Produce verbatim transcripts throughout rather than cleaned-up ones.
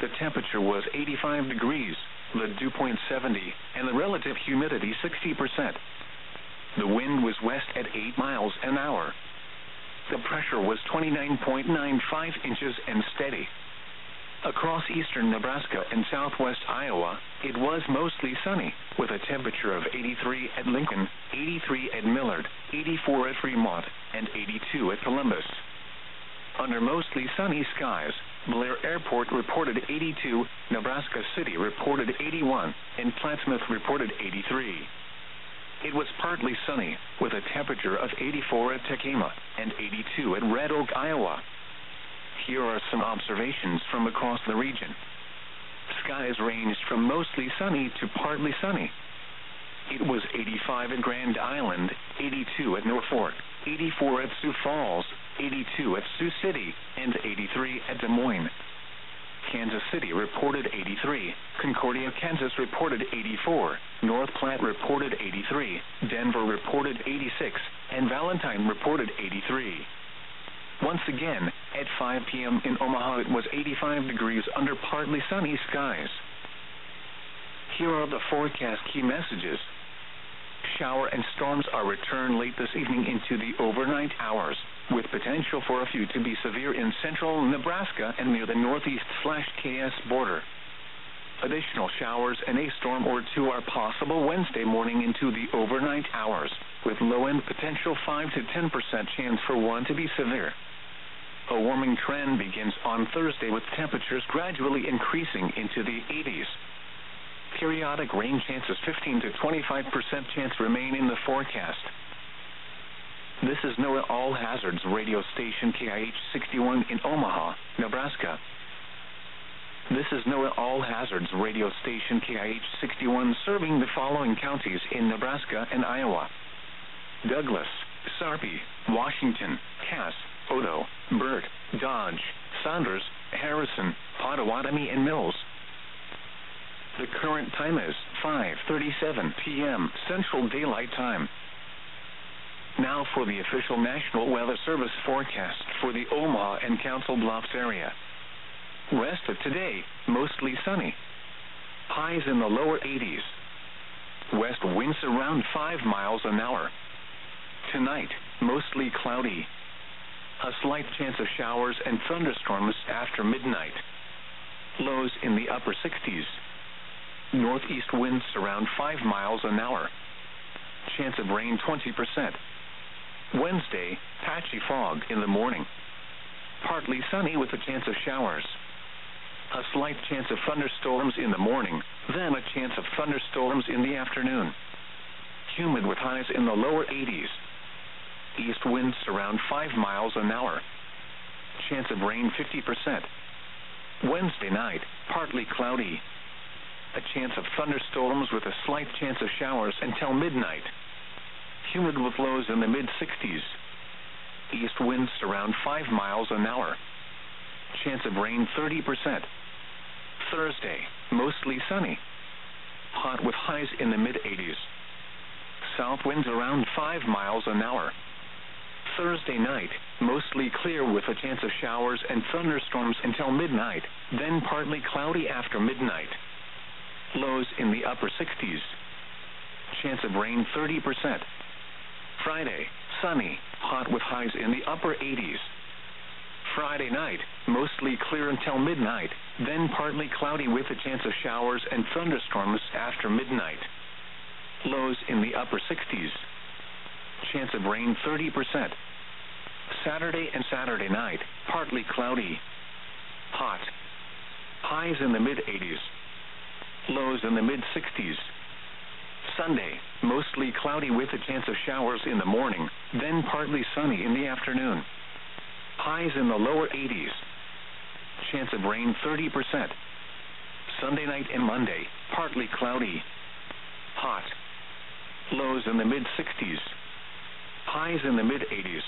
The temperature was eighty-five degrees, the dew point seventy, and the relative humidity sixty percent. The wind was west at eight miles an hour. The pressure was twenty-nine point nine five inches and steady. Across eastern Nebraska and southwest Iowa, it was mostly sunny, with a temperature of eighty-three at Lincoln, eighty-three at Millard, eighty-four at Fremont, and eighty-two at Columbus. Under mostly sunny skies, Blair Airport reported eighty-two, Nebraska City reported eighty-one, and Plattsmouth reported eighty-three. It was partly sunny, with a temperature of eighty-four at Tekema, and eighty-two at Red Oak, Iowa. Here are some observations from across the region. Skies ranged from mostly sunny to partly sunny. It was eighty-five at Grand Island, eighty-two at Norfolk, eighty-four at Sioux Falls, eighty-two at Sioux City, and eighty-three at Des Moines. Kansas City reported eighty-three, Concordia, Kansas reported eighty-four, North Platte reported eighty-three, Denver reported eighty-six, and Valentine reported eighty-three. Once again, at five p.m. in Omaha it was eighty-five degrees under partly sunny skies. Here are the forecast key messages. Shower and storms are returned late this evening into the overnight hours, with potential for a few to be severe in central Nebraska and near the northeast K S border. Additional showers and a storm or two are possible Wednesday morning into the overnight hours, with low-end potential five to ten percent chance for one to be severe. A warming trend begins on Thursday with temperatures gradually increasing into the eighties. Periodic rain chances fifteen to twenty-five percent chance remain in the forecast. This is NOAA All Hazards radio station K I H sixty-one in Omaha, Nebraska. This is NOAA All Hazards radio station K I H sixty-one serving the following counties in Nebraska and Iowa: Douglas, Sarpy, Washington, Cass, Odo, Burke, Dodge, Saunders, Harrison, Pottawatomie, and Mills. The current time is five thirty-seven p.m. Central Daylight Time. Now for the official National Weather Service forecast for the Omaha and Council Bluffs area. Rest of today, mostly sunny. Highs in the lower eighties. West winds around five miles an hour. Tonight, mostly cloudy. A slight chance of showers and thunderstorms after midnight. Lows in the upper sixties. Northeast winds around five miles an hour. Chance of rain twenty percent. Wednesday, patchy fog in the morning. Partly sunny with a chance of showers. A slight chance of thunderstorms in the morning, then a chance of thunderstorms in the afternoon. Humid with highs in the lower eighties. East winds around five miles an hour. Chance of rain fifty percent. Wednesday night, partly cloudy. A chance of thunderstorms with a slight chance of showers until midnight. Humid with lows in the mid-sixties. East winds around five miles an hour. Chance of rain thirty percent. Thursday, mostly sunny. Hot with highs in the mid-eighties. South winds around five miles an hour. Thursday night, mostly clear with a chance of showers and thunderstorms until midnight, then partly cloudy after midnight. Lows in the upper sixties. Chance of rain thirty percent. Friday, sunny, hot with highs in the upper eighties. Friday night, mostly clear until midnight, then partly cloudy with a chance of showers and thunderstorms after midnight. Lows in the upper sixties. Chance of rain thirty percent. Saturday and Saturday night, partly cloudy. Hot. Highs in the mid-eighties. Lows in the mid-sixties. Sunday, mostly cloudy with a chance of showers in the morning, then partly sunny in the afternoon. Highs in the lower eighties. Chance of rain thirty percent. Sunday night and Monday, partly cloudy. Hot. Lows in the mid-sixties. Highs in the mid-eighties.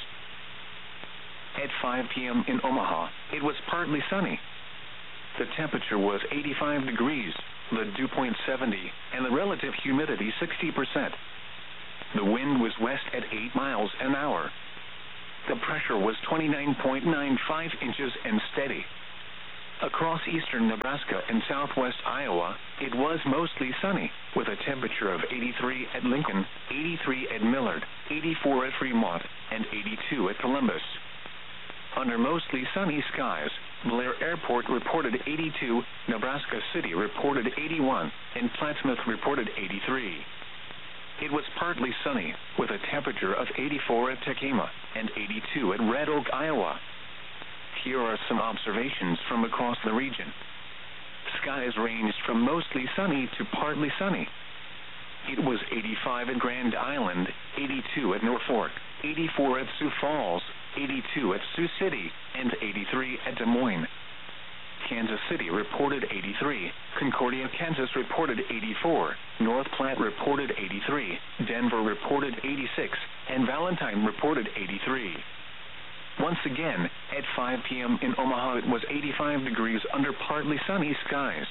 At five p.m. in Omaha, it was partly sunny. The temperature was eighty-five degrees, the dew point seventy, and the relative humidity sixty percent. The wind was west at eight miles an hour. The pressure was twenty-nine point nine five inches and steady. Across eastern Nebraska and southwest Iowa, it was mostly sunny, with a temperature of eighty-three at Lincoln, eighty-three at Millard, eighty-four at Fremont, and eighty-two at Columbus. Under mostly sunny skies, Blair Airport reported eighty-two, Nebraska City reported eighty-one, and Plattsmouth reported eighty-three. It was partly sunny, with a temperature of eighty-four at Tekamah and eighty-two at Red Oak, Iowa. Here are some observations from across the region. Skies ranged from mostly sunny to partly sunny. It was eighty-five at Grand Island, eighty-two at Norfolk, eighty-four at Sioux Falls, eighty-two at Sioux City, and eighty-three at Des Moines. Kansas City reported eighty-three, Concordia, Kansas reported eighty-four, North Platte reported eighty-three, Denver reported eighty-six, and Valentine reported eighty-three. Once again, at five p.m. in Omaha it was eighty-five degrees under partly sunny skies.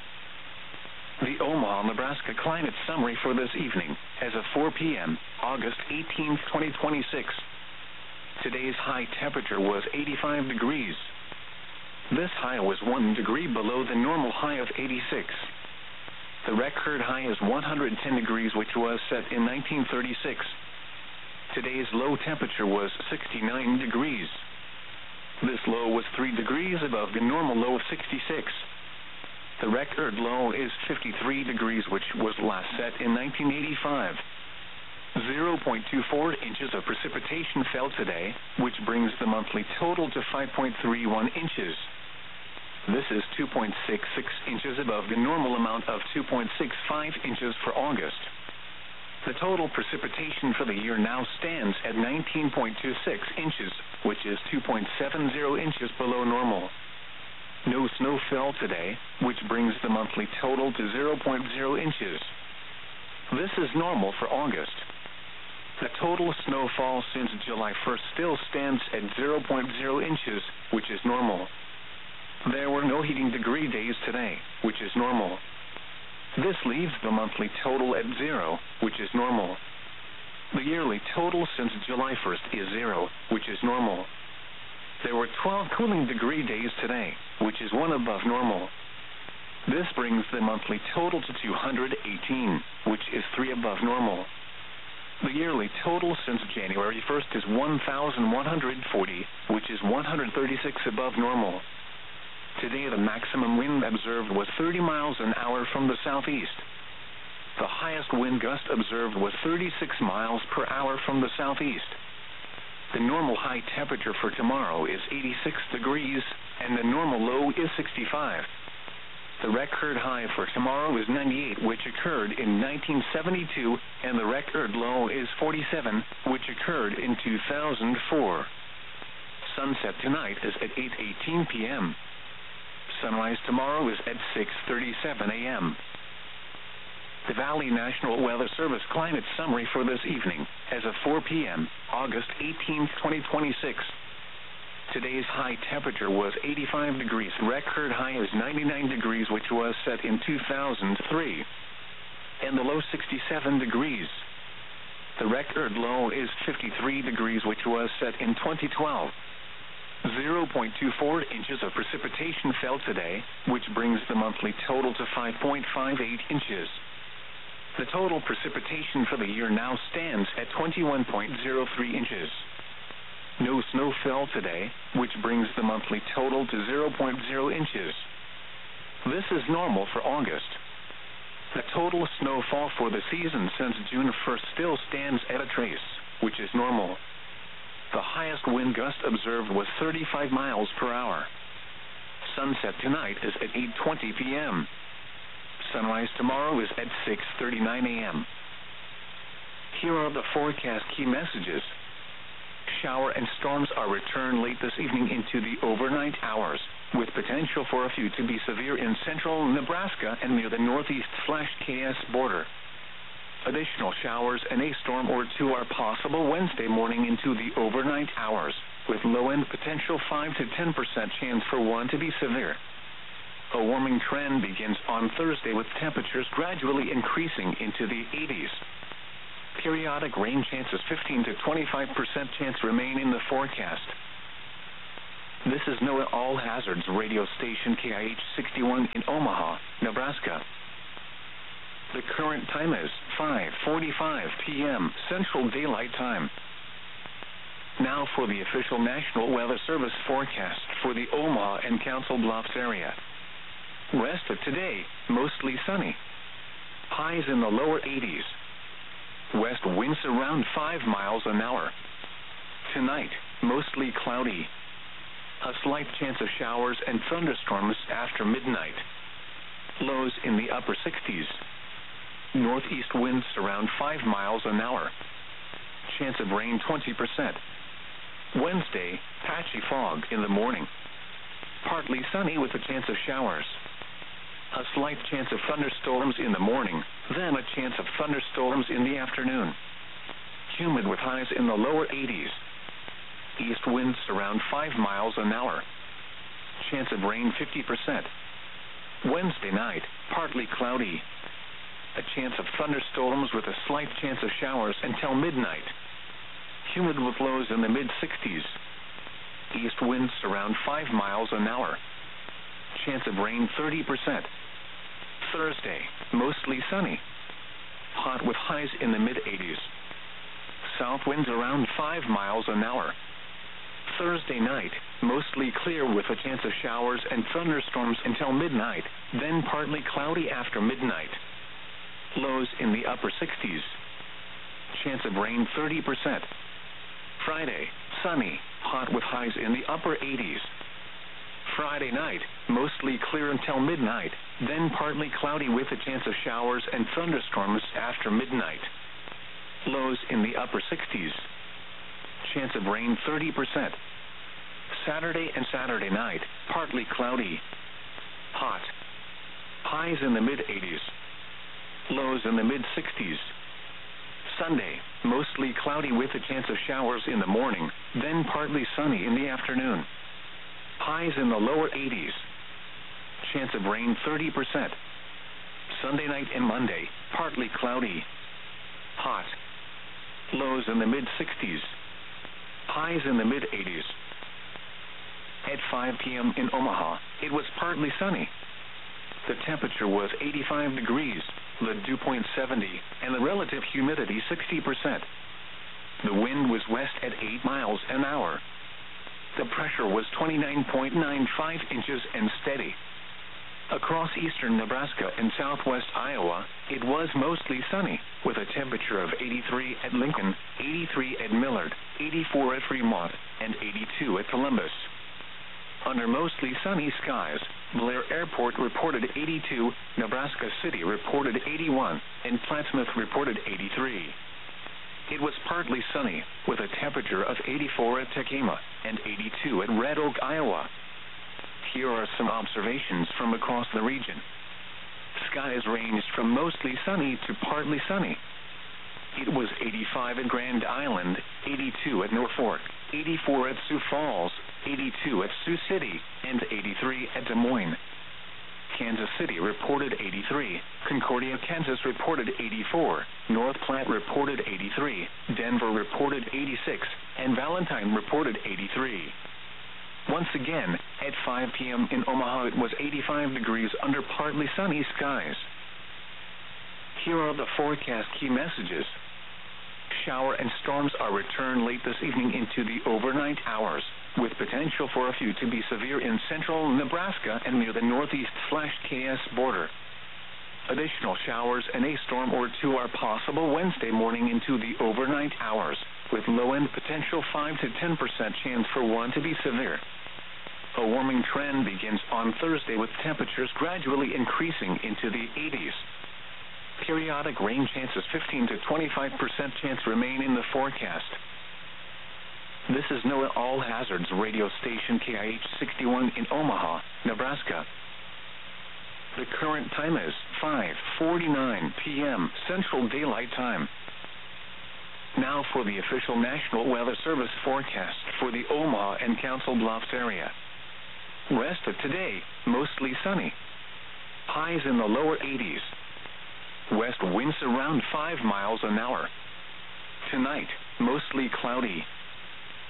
The Omaha, Nebraska climate summary for this evening, as of four p.m., August eighteenth, twenty twenty-six. Today's high temperature was eighty-five degrees. This high was one degree below the normal high of eighty-six. The record high is one hundred ten degrees, which was set in nineteen thirty-six. Today's low temperature was sixty-nine degrees. This low was three degrees above the normal low of sixty-six. The record low is fifty-three degrees, which was last set in nineteen eighty-five. zero point two four inches of precipitation fell today, which brings the monthly total to five point three one inches. This is two point six six inches above the normal amount of two point six five inches for August. The total precipitation for the year now stands at nineteen point two six inches, which is two point seven zero inches below normal. No snow fell today, which brings the monthly total to zero point zero inches. This is normal for August. The total snowfall since July first still stands at zero point zero inches, which is normal. There were no heating degree days today, which is normal. This leaves the monthly total at zero, which is normal. The yearly total since July first is zero, which is normal. There were twelve cooling degree days today, which is one above normal. This brings the monthly total to two hundred eighteen, which is three above normal. The yearly total since January first is one thousand one hundred forty, which is one hundred thirty-six above normal. Today the maximum wind observed was thirty miles an hour from the southeast. The highest wind gust observed was thirty-six miles per hour from the southeast. The normal high temperature for tomorrow is eighty-six degrees, and the normal low is sixty-five. The record high for tomorrow is ninety-eight, which occurred in nineteen seventy-two, and the record low is forty-seven, which occurred in two thousand four. Sunset tonight is at eight eighteen p.m. Sunrise tomorrow is at six thirty-seven a.m. The Valley National Weather Service climate summary for this evening, as of four p.m., August eighteenth, twenty twenty-six. Today's high temperature was eighty-five degrees. Record high is ninety-nine degrees, which was set in two thousand three. And the low sixty-seven degrees. The record low is fifty-three degrees, which was set in twenty twelve. zero point two four inches of precipitation fell today, which brings the monthly total to five point five eight inches. The total precipitation for the year now stands at twenty-one point zero three inches. No snow fell today, which brings the monthly total to zero point zero inches. This is normal for August. The total snowfall for the season since June first still stands at a trace, which is normal. The highest wind gust observed was thirty-five miles per hour. Sunset tonight is at eight twenty p.m. Sunrise tomorrow is at six thirty-nine a.m. Here are the forecast key messages. Shower and storms are returned late this evening into the overnight hours, with potential for a few to be severe in central Nebraska and near the northeast K S border. Additional showers and a storm or two are possible Wednesday morning into the overnight hours, with low-end potential five to ten percent chance for one to be severe. A warming trend begins on Thursday, with temperatures gradually increasing into the eighties. Periodic rain chances fifteen to twenty-five percent chance remain in the forecast. This is NOAA All Hazards radio station K I H sixty-one in Omaha, Nebraska. The current time is five forty-five p m Central Daylight Time. Now for the official National Weather Service forecast for the Omaha and Council Bluffs area. Rest of today, mostly sunny. Highs in the lower eighties. West winds around five miles an hour. Tonight, mostly cloudy. A slight chance of showers and thunderstorms after midnight. Lows in the upper sixties. Northeast winds around five miles an hour. Chance of rain twenty percent. Wednesday, patchy fog in the morning. Partly sunny with a chance of showers. A slight chance of thunderstorms in the morning, then a chance of thunderstorms in the afternoon. Humid with highs in the lower eighties. East winds around five miles an hour. Chance of rain fifty percent. Wednesday night, partly cloudy. A chance of thunderstorms with a slight chance of showers until midnight. Humid with lows in the mid sixties. East winds around five miles an hour. Chance of rain thirty percent. Thursday, mostly sunny. Hot with highs in the mid eighties. South winds around five miles an hour. Thursday night, mostly clear with a chance of showers and thunderstorms until midnight, then partly cloudy after midnight. Lows in the upper sixties. Chance of rain thirty percent. Friday, sunny, hot with highs in the upper eighties. Friday night, mostly clear until midnight, then partly cloudy with a chance of showers and thunderstorms after midnight. Lows in the upper sixties. Chance of rain thirty percent. Saturday and Saturday night, partly cloudy. Hot. Highs in the mid eighties. Lows in the mid sixties. Sunday, mostly cloudy with a chance of showers in the morning, then partly sunny in the afternoon. Highs in the lower eighties. Chance of rain thirty percent. Sunday night and Monday, partly cloudy. Hot. Lows in the mid sixties. Highs in the mid eighties. At five p m in Omaha, it was partly sunny. The temperature was eighty-five degrees, the dew point seventy, and the relative humidity sixty percent. The wind was west at eight miles an hour. The pressure was twenty-nine point nine five inches and steady. Across eastern Nebraska and southwest Iowa, it was mostly sunny, with a temperature of eighty-three at Lincoln, eighty-three at Millard, eighty-four at Fremont, and eighty-two at Columbus. Under mostly sunny skies, Blair Airport reported eighty-two, Nebraska City reported eighty-one, and Plattsmouth reported eighty-three. It was partly sunny, with a temperature of eighty-four at Tekema and eighty-two at Red Oak, Iowa. Here are some observations from across the region. Skies ranged from mostly sunny to partly sunny. It was eighty-five at Grand Island, eighty-two at Norfolk, eighty-four at Sioux Falls, eighty-two at Sioux City, and eighty-three at Des Moines. Kansas City reported eighty-three, Concordia, Kansas reported eighty-four, North Platte reported eighty-three, Denver reported eighty-six, and Valentine reported eighty-three. Once again, at five p m in Omaha it was eighty-five degrees under partly sunny skies. Here are the forecast key messages. Shower and storms are returned late this evening into the overnight hours, with potential for a few to be severe in central Nebraska and near the northeast slash K S border. Additional showers and a storm or two are possible Wednesday morning into the overnight hours, with low-end potential five to ten percent chance for one to be severe. A warming trend begins on Thursday with temperatures gradually increasing into the eighties. Periodic rain chances fifteen to twenty-five percent chance remain in the forecast. This is NOAA All Hazards radio station K I H sixty-one in Omaha, Nebraska. The current time is five forty-nine p m Central Daylight Time. Now for the official National Weather Service forecast for the Omaha and Council Bluffs area. Rest of today, mostly sunny. Highs in the lower eighties. West winds around five miles an hour. Tonight, mostly cloudy.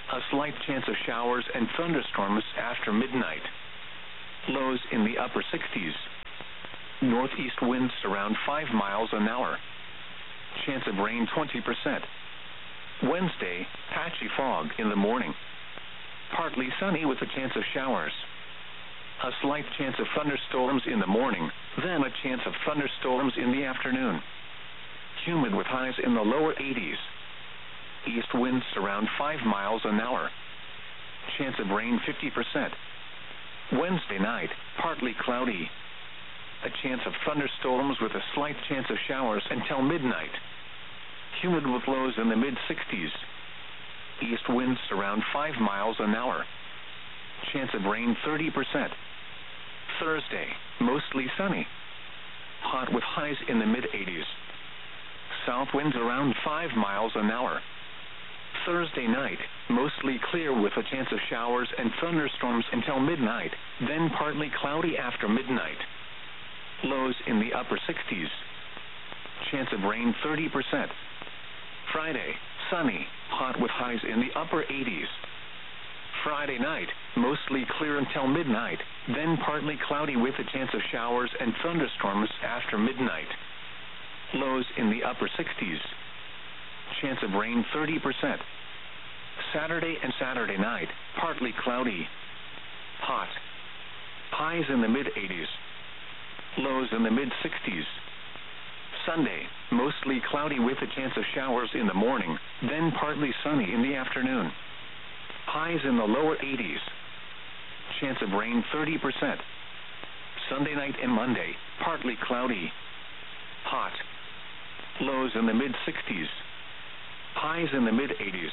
A slight chance of showers and thunderstorms after midnight. Lows in the upper sixties. Northeast winds around five miles an hour. Chance of rain twenty percent. Wednesday, patchy fog in the morning. Partly sunny with a chance of showers. A slight chance of thunderstorms in the morning, then a chance of thunderstorms in the afternoon. Humid with highs in the lower eighties. East winds around five miles an hour. Chance of rain fifty percent. Wednesday night, partly cloudy. A chance of thunderstorms with a slight chance of showers until midnight. Humid with lows in the mid-sixties. East winds around five miles an hour. Chance of rain thirty percent. Thursday, mostly sunny. Hot with highs in the mid-eighties. South winds around five miles an hour. Thursday night, mostly clear with a chance of showers and thunderstorms until midnight, then partly cloudy after midnight. Lows in the upper sixties. Chance of rain thirty percent. Friday, sunny, hot with highs in the upper eighties. Friday night, mostly clear until midnight, then partly cloudy with a chance of showers and thunderstorms after midnight. Lows in the upper sixties. Chance of rain thirty percent. Saturday and Saturday night, partly cloudy. Hot. Highs in the mid-eighties. Lows in the mid-sixties. Sunday, mostly cloudy with a chance of showers in the morning, then partly sunny in the afternoon. Highs in the lower eighties. Chance of rain thirty percent. Sunday night and Monday, partly cloudy. Hot. Lows in the mid-sixties. Highs in the mid-eighties.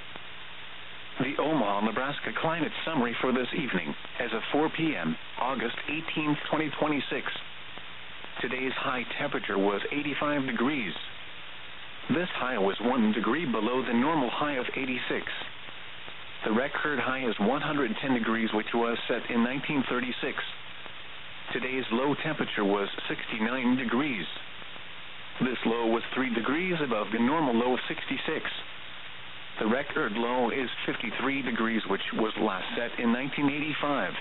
The Omaha, Nebraska climate summary for this evening, as of four p.m., August eighteenth, twenty twenty-six. Today's high temperature was eighty-five degrees. This high was one degree below the normal high of eighty-six. The record high is one hundred ten degrees, which was set in nineteen thirty-six. Today's low temperature was sixty-nine degrees. This low was three degrees above the normal low of sixty-six. The record low is fifty-three degrees, which was last set in nineteen eighty-five.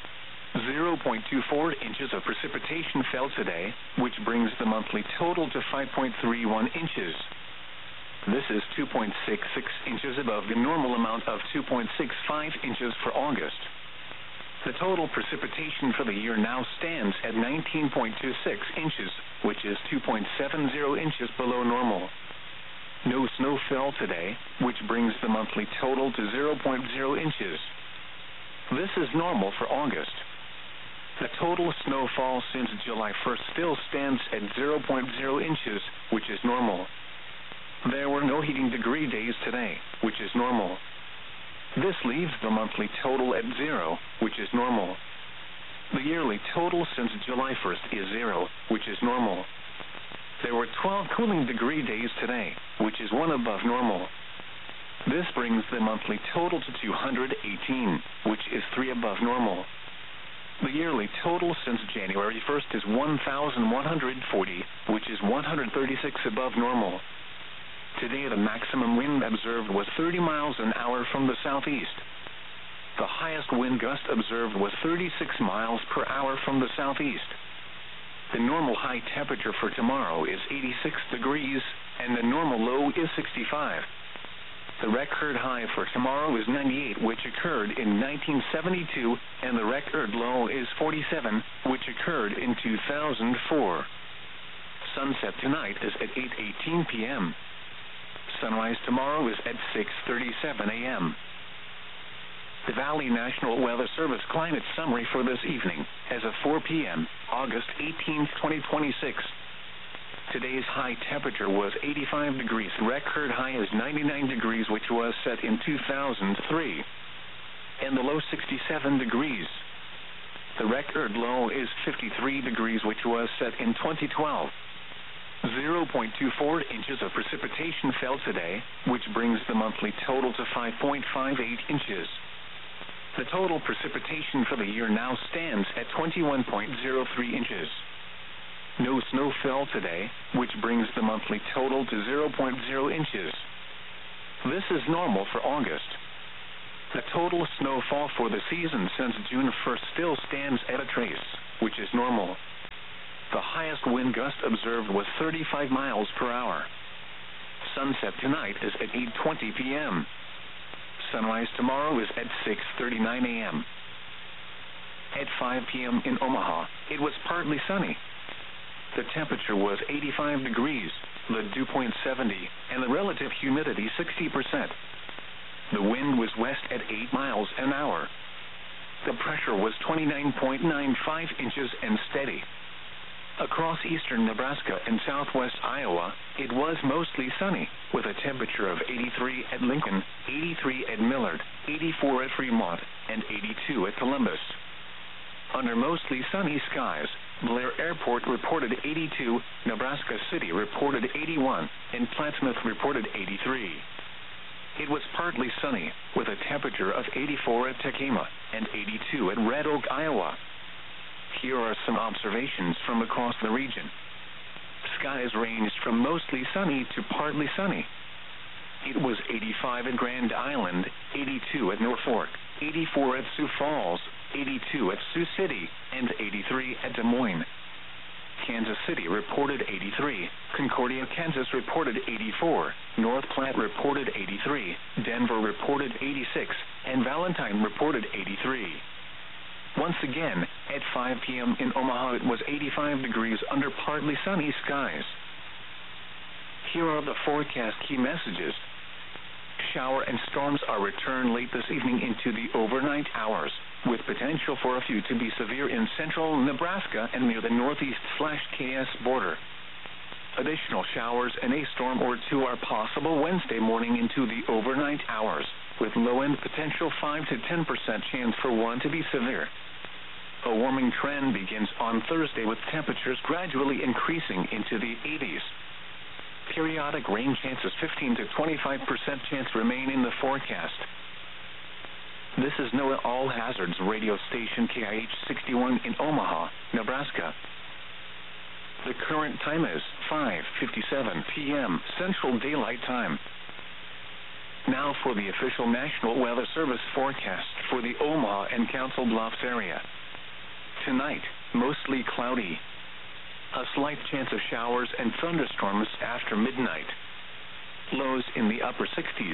zero point two four inches of precipitation fell today, which brings the monthly total to five point three one inches. This is two point six six inches above the normal amount of two point six five inches for August. The total precipitation for the year now stands at nineteen point two six inches, which is two point seven zero inches below normal. No snow fell today, which brings the monthly total to zero point zero inches. This is normal for August. The total snowfall since July first still stands at zero point zero inches, which is normal. There were no heating degree days today, which is normal. This leaves the monthly total at zero, which is normal. The yearly total since July first is zero, which is normal. There were twelve cooling degree days today, which is one above normal. This brings the monthly total to two hundred eighteen, which is three above normal. The yearly total since January first is one thousand one hundred forty, which is one hundred thirty-six above normal. Today the maximum wind observed was thirty miles an hour from the southeast. The highest wind gust observed was thirty-six miles per hour from the southeast. The normal high temperature for tomorrow is eighty-six degrees, and the normal low is sixty-five. The record high for tomorrow is ninety-eight, which occurred in nineteen seventy-two, and the record low is forty-seven, which occurred in two thousand four. Sunset tonight is at eight eighteen p.m. Sunrise tomorrow is at six thirty-seven a.m. The Valley National Weather Service climate summary for this evening, as of four p.m., August eighteenth, twenty twenty-six. Today's high temperature was eighty-five degrees. Record high is ninety-nine degrees, which was set in two thousand three. And the low sixty-seven degrees. The record low is fifty-three degrees, which was set in twenty twelve. zero point two four inches of precipitation fell today, which brings the monthly total to five point five eight inches. The total precipitation for the year now stands at twenty-one point zero three inches. No snow fell today, which brings the monthly total to zero point zero inches. This is normal for August. The total snowfall for the season since June first still stands at a trace, which is normal. The highest wind gust observed was thirty-five miles per hour. Sunset tonight is at eight twenty p m Sunrise tomorrow is at six thirty-nine a m At five p m in Omaha, it was partly sunny. The temperature was eighty-five degrees, the dew point seventy, and the relative humidity sixty percent. The wind was west at eight miles an hour. The pressure was twenty-nine point nine five inches and steady. Across eastern Nebraska and southwest Iowa, it was mostly sunny, with a temperature of eighty-three at Lincoln, eighty-three at Millard, eighty-four at Fremont, and eighty-two at Columbus. Under mostly sunny skies, Blair Airport reported eighty-two, Nebraska City reported eighty-one, and Plattsmouth reported eighty-three. It was partly sunny, with a temperature of eighty-four at Tekamah and eighty-two at Red Oak, Iowa. Here are some observations from across the region. Skies ranged from mostly sunny to partly sunny. It was eighty-five at Grand Island, eighty-two at Norfolk, eighty-four at Sioux Falls, eighty-two at Sioux City, and eighty-three at Des Moines. Kansas City reported eighty-three, Concordia, Kansas reported eighty-four, North Platte reported eighty-three, Denver reported eighty-six, and Valentine reported eighty-three. Once again, at five p m in Omaha it was eighty-five degrees under partly sunny skies. Here are the forecast key messages. Shower and storms are returned late this evening into the overnight hours, with potential for a few to be severe in central Nebraska and near the northeast/K S border. Additional showers and a storm or two are possible Wednesday morning into the overnight hours, with low-end potential five to ten percent chance for one to be severe. A warming trend begins on Thursday with temperatures gradually increasing into the eighties. Periodic rain chances fifteen to twenty-five percent chance remain in the forecast. This is NOAA All Hazards radio station K I H sixty-one in Omaha, Nebraska. The current time is five fifty-seven p m Central Daylight Time. Now for the official National Weather Service forecast for the Omaha and Council Bluffs area. Tonight, mostly cloudy. A slight chance of showers and thunderstorms after midnight. Lows in the upper sixties.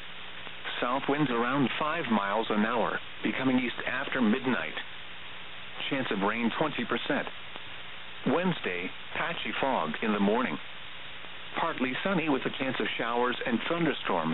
South winds around five miles an hour, becoming east after midnight. Chance of rain twenty percent. Wednesday, patchy fog in the morning. Partly sunny with a chance of showers and thunderstorms.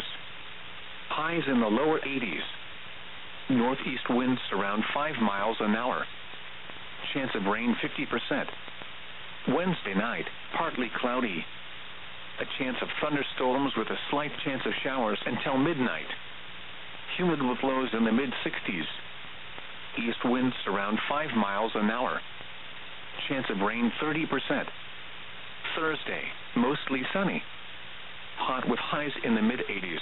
Highs in the lower eighties. Northeast winds around five miles an hour. Chance of rain fifty percent. Wednesday night, partly cloudy. A chance of thunderstorms with a slight chance of showers until midnight. Humid with lows in the mid-sixties. East winds around five miles an hour. Chance of rain thirty percent. Thursday, mostly sunny. Hot with highs in the mid-eighties.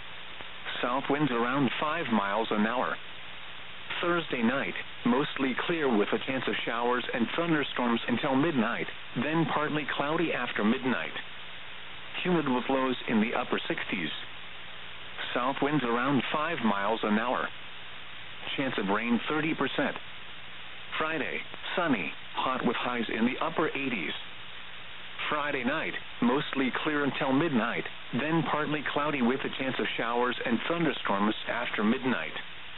South winds around five miles an hour. Thursday night, mostly clear with a chance of showers and thunderstorms until midnight, then partly cloudy after midnight. Humid with lows in the upper sixties. South winds around five miles an hour. Chance of rain thirty percent. Friday, sunny, hot with highs in the upper eighties. Friday night, mostly clear until midnight, then partly cloudy with a chance of showers and thunderstorms after midnight.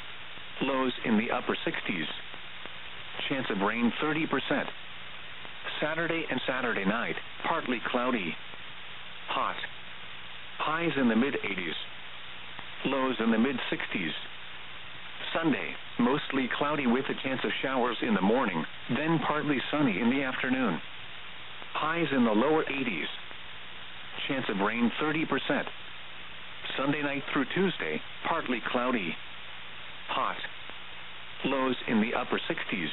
Lows in the upper sixties. Chance of rain thirty percent. Saturday and Saturday night, partly cloudy. Hot. Highs in the mid-eighties. Lows in the mid-sixties. Sunday, mostly cloudy with a chance of showers in the morning, then partly sunny in the afternoon. Highs in the lower eighties. Chance of rain thirty percent. Sunday night through Tuesday, partly cloudy. Hot. Lows in the upper sixties.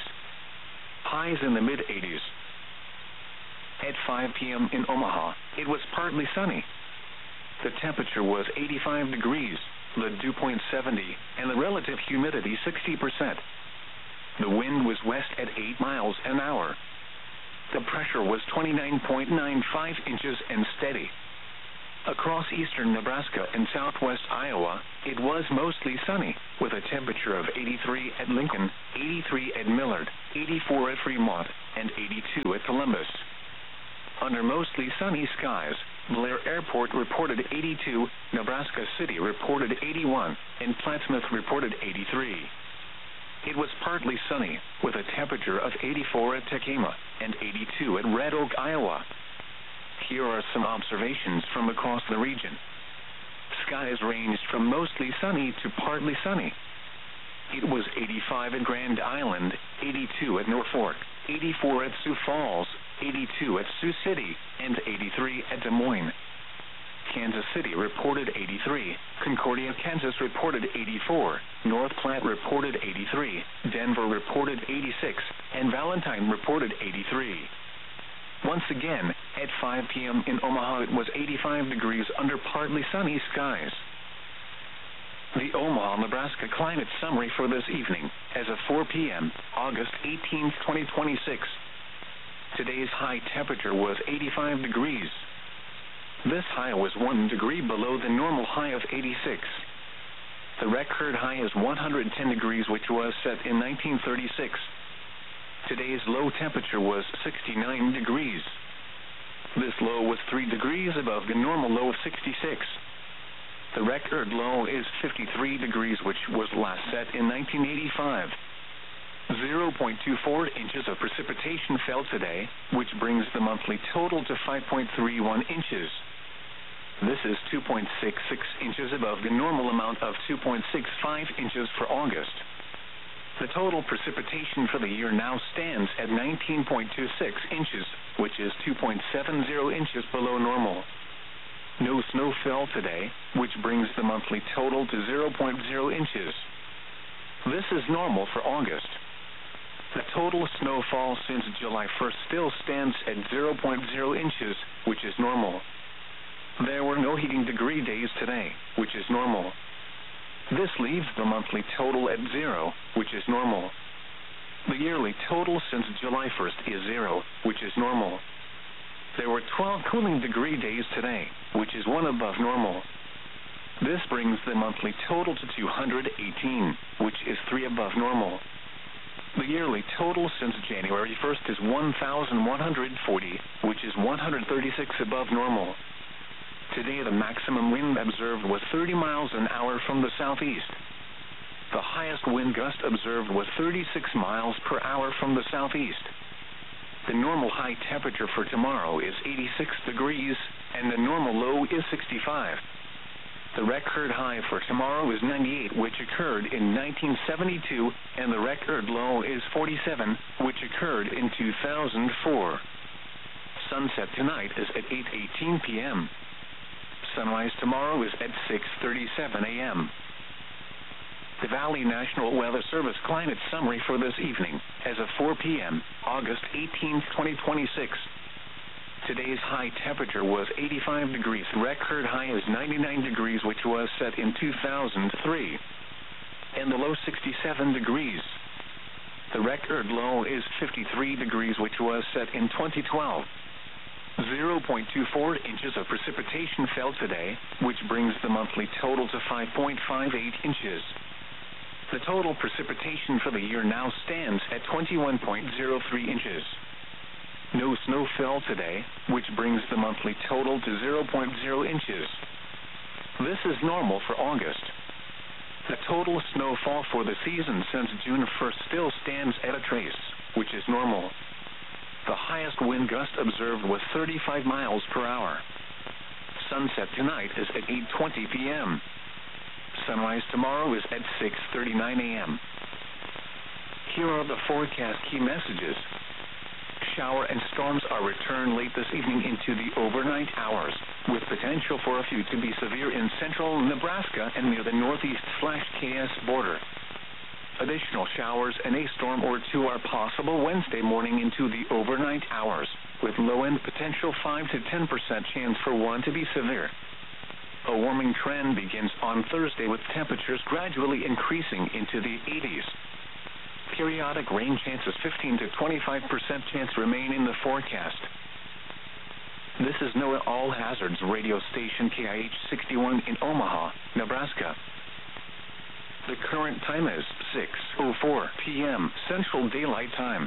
Highs in the mid-eighties. At five p m in Omaha, it was partly sunny. The temperature was eighty-five degrees, the dew point seventy, and the relative humidity sixty percent. The wind was west at eight miles an hour. The pressure was twenty-nine point nine five inches and steady. Across eastern Nebraska and southwest Iowa, it was mostly sunny. with a temperature of eighty-three at Lincoln, eighty-three at Millard, eighty-four at Fremont, and eighty-two at Columbus. Under mostly sunny skies, Blair Airport reported eighty-two, Nebraska City reported eighty-one, and Plattsmouth reported eighty-three. It was partly sunny, with a temperature of eighty-four at Tekamah and eighty-two at Red Oak, Iowa. Here are some observations from across the region. Skies ranged from mostly sunny to partly sunny. It was eighty-five at Grand Island, eighty-two at Norfolk, eighty-four at Sioux Falls, eighty-two at Sioux City, and eighty-three at Des Moines. Kansas City reported eighty-three, Concordia, Kansas reported eighty-four, North Platte reported eighty-three, Denver reported eighty-six, and Valentine reported eighty-three. Once again, at five p.m. in Omaha it was eighty-five degrees under partly sunny skies. The Omaha, Nebraska climate summary for this evening, as of four p.m., August eighteenth, twenty twenty-six. Today's high temperature was eighty-five degrees. This high was one degree below the normal high of eighty-six. The record high is one hundred ten degrees, which was set in nineteen thirty-six. Today's low temperature was sixty-nine degrees. This low was three degrees above the normal low of sixty-six. The record low is fifty-three degrees, which was last set in nineteen eighty-five. zero point two four inches of precipitation fell today, which brings the monthly total to five point three one inches. This is two point six six inches above the normal amount of two point six five inches for August. The total precipitation for the year now stands at nineteen point two six inches, which is two point seven zero inches below normal. No snow fell today, which brings the monthly total to zero point zero inches. This is normal for August. The total snowfall since July first still stands at zero point zero inches, which is normal. There were no heating degree days today, which is normal. This leaves the monthly total at zero, which is normal. The yearly total since July first is zero, which is normal. There were twelve cooling degree days today, which is one above normal. This brings the monthly total to two hundred eighteen, which is three above normal. The yearly total since January first is one thousand one hundred forty, which is one hundred thirty-six above normal. Today the maximum wind observed was thirty miles an hour from the southeast. The highest wind gust observed was thirty-six miles per hour from the southeast. The normal high temperature for tomorrow is eighty-six degrees, and the normal low is sixty-five. The record high for tomorrow is ninety-eight, which occurred in nineteen seventy-two, and the record low is forty-seven, which occurred in two thousand four. Sunset tonight is at eight eighteen p.m. Sunrise tomorrow is at six thirty-seven a.m. The Valley National Weather Service climate summary for this evening, as of four p.m., August eighteenth, twenty twenty-six. Today's high temperature was eighty-five degrees. Record high is ninety-nine degrees, which was set in two thousand three. And the low sixty-seven degrees. The record low is fifty-three degrees, which was set in twenty twelve. zero point two four inches of precipitation fell today, which brings the monthly total to five point five eight inches. The total precipitation for the year now stands at twenty-one point zero three inches. No snow fell today, which brings the monthly total to zero point zero inches. This is normal for August. The total snowfall for the season since June first still stands at a trace, which is normal. The highest wind gust observed was thirty-five miles per hour. Sunset tonight is at eight twenty p.m. Sunrise tomorrow is at six thirty-nine a.m. Here are the forecast key messages. Shower and storms are returned late this evening into the overnight hours, with potential for a few to be severe in central Nebraska and near the northeast slash K S border. Additional showers and a storm or two are possible Wednesday morning into the overnight hours, with low-end potential five to ten percent chance for one to be severe. A warming trend begins on Thursday, with temperatures gradually increasing into the eighties. Periodic rain chances fifteen to twenty-five percent chance remain in the forecast. This is NOAA All Hazards radio station K I H sixty-one in Omaha, Nebraska. The current time is six oh four p m Central Daylight Time.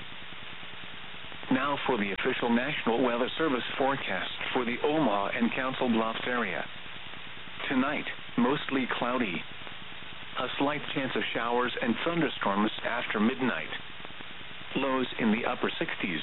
Now for the official National Weather Service forecast for the Omaha and Council Bluffs area. Tonight, mostly cloudy. A slight chance of showers and thunderstorms after midnight. Lows in the upper sixties.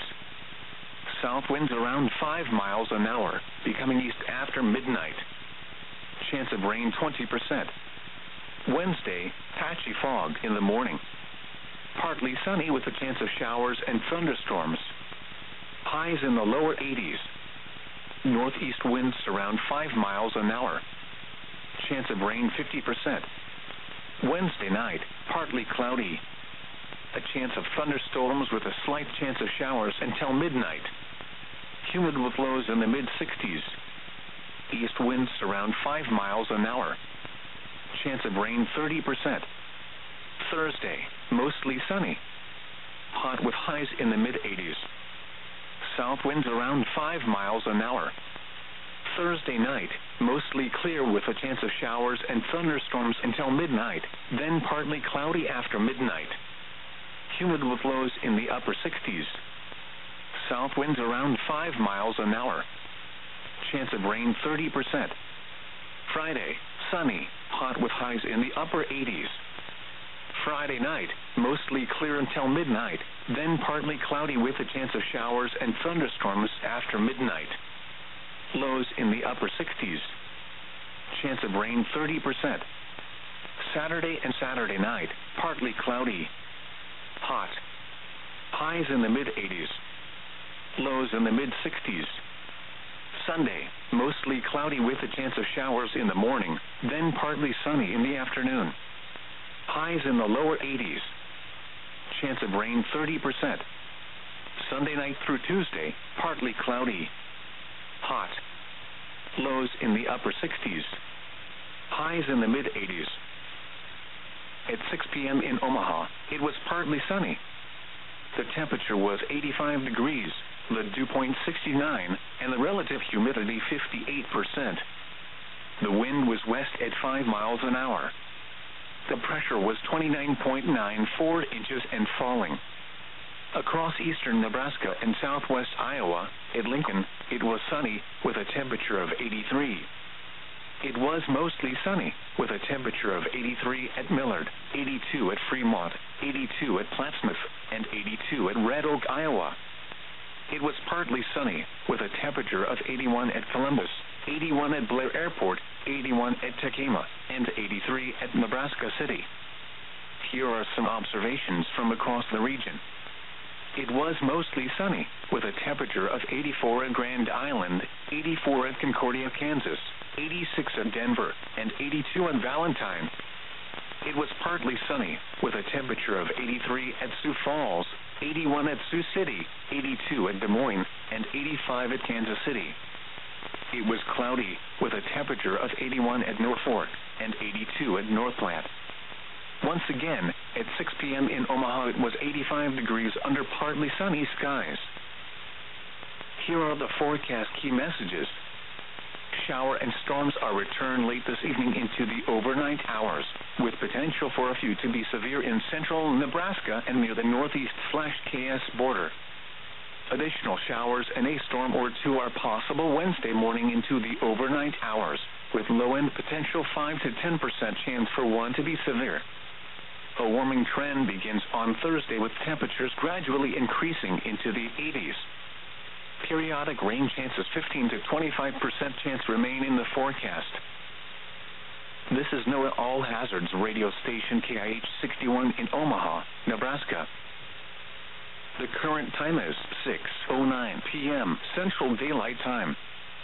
South winds around five miles an hour, becoming east after midnight. Chance of rain twenty percent. Wednesday, patchy fog in the morning. Partly sunny with a chance of showers and thunderstorms. Highs in the lower eighties. Northeast winds around five miles an hour. Chance of rain fifty percent. Wednesday night, partly cloudy. A chance of thunderstorms with a slight chance of showers until midnight. Humid with lows in the mid-sixties. East winds around five miles an hour. Chance of rain thirty percent. Thursday, mostly sunny. Hot with highs in the mid-eighties. South winds around five miles an hour. Thursday night, mostly clear with a chance of showers and thunderstorms until midnight, then partly cloudy after midnight. Humid with lows in the upper sixties. South winds around five miles an hour. Chance of rain thirty percent. Friday, sunny, hot with highs in the upper eighties. Friday night, mostly clear until midnight, then partly cloudy with a chance of showers and thunderstorms after midnight. Lows in the upper sixties. Chance of rain thirty percent. Saturday and Saturday night, partly cloudy. Hot. Highs in the mid-eighties. Lows in the mid-sixties. Sunday, mostly cloudy with a chance of showers in the morning, then partly sunny in the afternoon. Highs in the lower eighties. Chance of rain thirty percent. Sunday night through Tuesday, partly cloudy. Hot. Lows in the upper sixties. Highs in the mid-eighties. At six p m in Omaha, it was partly sunny. The temperature was eighty-five degrees, the dew point sixty-nine, and the relative humidity fifty-eight percent. The wind was west at five miles an hour. The pressure was twenty-nine point nine four inches and falling. Across eastern Nebraska and southwest Iowa, at Lincoln, it was sunny with a temperature of eighty-three. It was mostly sunny with a temperature of eighty-three at Millard, eighty-two at Fremont, eighty-two at Plattsmouth, and eighty-two at Red Oak, Iowa. It was partly sunny with a temperature of eighty-one at Columbus, eighty-one at Blair Airport, eighty-one at Tekema, and eighty-three at Nebraska City. Here are some observations from across the region. It was mostly sunny with a temperature of eighty-four at Grand Island, eighty-four at Concordia, Kansas, eighty-six at Denver, and eighty-two at Valentine. It was partly sunny with a temperature of eighty-three at Sioux Falls, eighty-one at Sioux City, eighty-two at Des Moines, and eighty-five at Kansas City. It was cloudy with a temperature of eighty-one at Norfolk and eighty-two at North Platte. Once again, at six p m in Omaha, it was eighty-five degrees under partly sunny skies. Here are the forecast key messages. Shower and storms are returned late this evening into the overnight hours, with potential for a few to be severe in central Nebraska and near the northeast K S border. Additional showers and a storm or two are possible Wednesday morning into the overnight hours, with low-end potential five to ten percent chance for one to be severe. A warming trend begins on Thursday with temperatures gradually increasing into the eighties. Periodic rain chances fifteen to twenty-five percent chance remain in the forecast. This is NOAA All Hazards radio station K I H sixty-one in Omaha, Nebraska. The current time is six oh nine p m Central Daylight Time.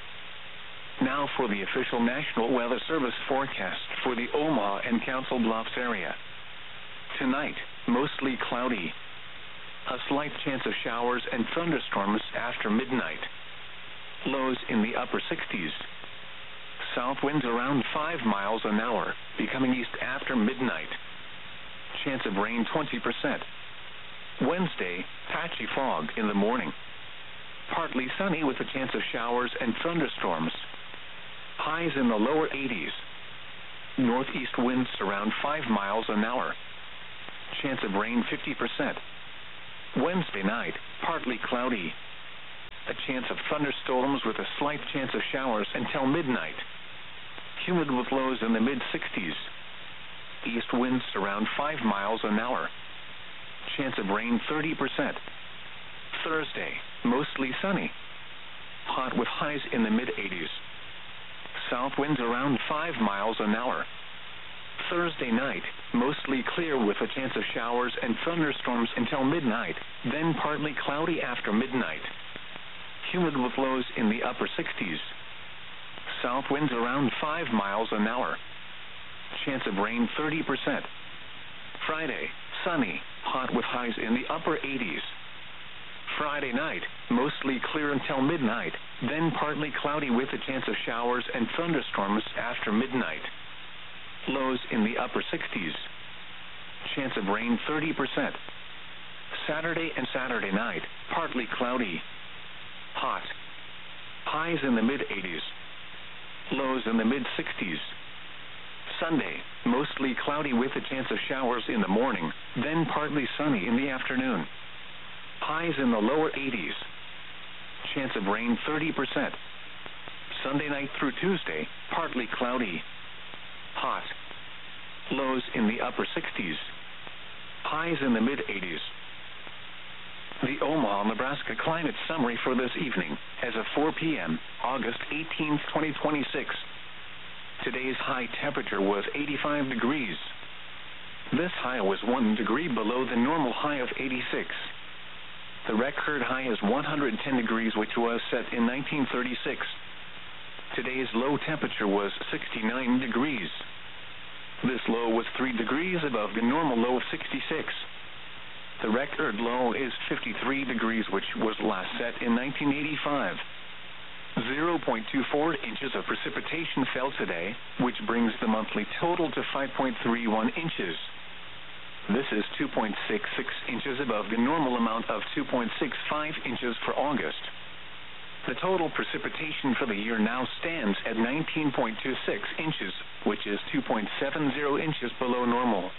Now for the official National Weather Service forecast for the Omaha and Council Bluffs area. Tonight, mostly cloudy. A slight chance of showers and thunderstorms after midnight. Lows in the upper sixties. South winds around five miles an hour, becoming east after midnight. Chance of rain twenty percent. Wednesday, patchy fog in the morning. Partly sunny with a chance of showers and thunderstorms. Highs in the lower eighties. Northeast winds around five miles an hour. Chance of rain fifty percent. Wednesday night, partly cloudy. A chance of thunderstorms with a slight chance of showers until midnight. Humid with lows in the mid sixties. East winds around five miles an hour. Chance of rain thirty percent. Thursday, mostly sunny. Hot with highs in the mid eighties. South winds around five miles an hour. Thursday night, mostly clear with a chance of showers and thunderstorms until midnight, then partly cloudy after midnight. Humid with lows in the upper sixties. South winds around five miles an hour. Chance of rain thirty percent. Friday, sunny, hot with highs in the upper eighties. Friday night, mostly clear until midnight, then partly cloudy with a chance of showers and thunderstorms after midnight. Lows in the upper sixties. Chance of rain thirty percent. Saturday and Saturday night, partly cloudy. Hot. Highs in the mid eighties. Lows in the mid sixties. Sunday, mostly cloudy with a chance of showers in the morning, then partly sunny in the afternoon. Highs in the lower eighties. Chance of rain thirty percent. Sunday night through Tuesday, partly cloudy. Hot. Lows in the upper sixties. Highs in the mid eighties. The Omaha, Nebraska climate summary for this evening, as of four p.m., August eighteenth, twenty twenty-six. Today's high temperature was eighty-five degrees. This high was one degree below the normal high of eighty-six. The record high is one hundred ten degrees, which was set in nineteen thirty-six. Today's low temperature was sixty-nine degrees. This low was three degrees above the normal low of sixty-six. The record low is fifty-three degrees, which was last set in nineteen eighty-five. zero point two four inches of precipitation fell today, which brings the monthly total to five point three one inches. This is two point six six inches above the normal amount of two point six five inches for August. The total precipitation for the year now stands at nineteen point two six inches, which is two point seven zero inches below normal.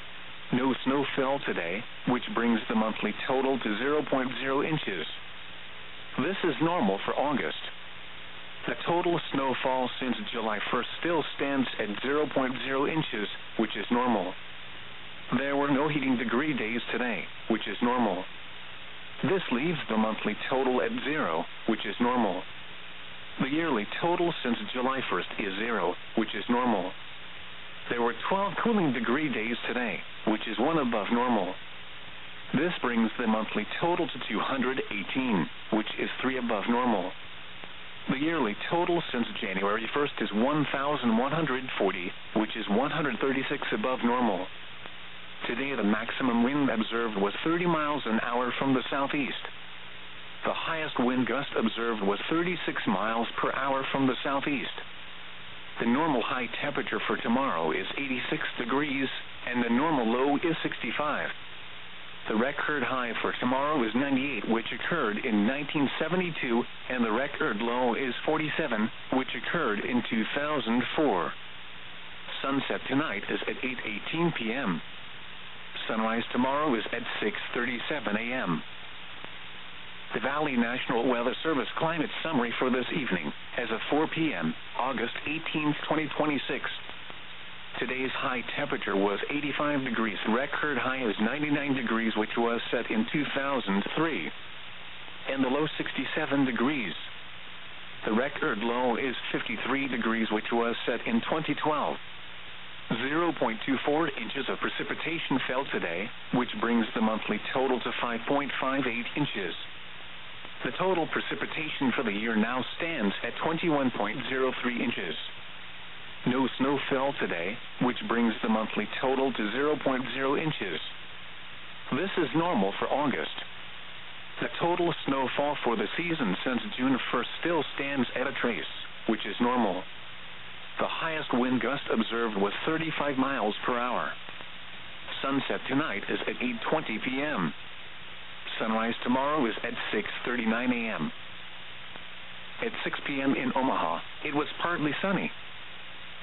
No snow fell today, which brings the monthly total to zero point zero inches. This is normal for August. The total snowfall since July first still stands at zero point zero inches, which is normal. There were no heating degree days today, which is normal. This leaves the monthly total at zero, which is normal. The yearly total since July first is zero, which is normal. There were twelve cooling degree days today, which is one above normal. This brings the monthly total to two hundred eighteen, which is three above normal. The yearly total since January first is one thousand one hundred forty, which is one hundred thirty-six above normal. Today the maximum wind observed was thirty miles an hour from the southeast. The highest wind gust observed was thirty-six miles per hour from the southeast. The normal high temperature for tomorrow is eighty-six degrees, and the normal low is sixty-five. The record high for tomorrow is ninety-eight, which occurred in nineteen seventy-two, and the record low is forty-seven, which occurred in two thousand four. Sunset tonight is at eight eighteen p.m. Sunrise tomorrow is at six thirty-seven a.m. The Valley National Weather Service climate summary for this evening, as of four p.m., August eighteenth, twenty twenty-six. Today's high temperature was eighty-five degrees. Record high is ninety-nine degrees, which was set in two thousand three. And the low sixty-seven degrees. The record low is fifty-three degrees, which was set in twenty twelve. zero point two four inches of precipitation fell today, which brings the monthly total to five point five eight inches. The total precipitation for the year now stands at twenty-one point zero three inches. No snow fell today, which brings the monthly total to zero point zero inches. This is normal for August. The total snowfall for the season since June first still stands at a trace, which is normal. The highest wind gust observed was thirty-five miles per hour. Sunset tonight is at eight twenty p.m. Sunrise tomorrow is at six thirty-nine a.m. At six p.m. in Omaha, it was partly sunny.